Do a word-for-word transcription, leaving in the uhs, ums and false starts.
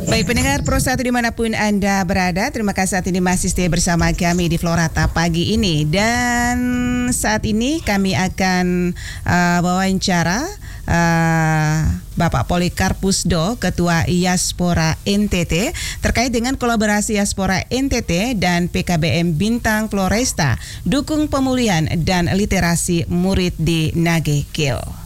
Baik pendengar Pro satu dimanapun Anda berada, terima kasih saat ini masih stay bersama kami di Florata pagi ini. Dan saat ini kami akan uh, wawancara uh, Bapak Polikarpusdo, Ketua Iaspora N T T, terkait dengan kolaborasi Iaspora N T T dan P K B M Bintang Floresta, dukung pemulihan dan literasi murid di Nagekil.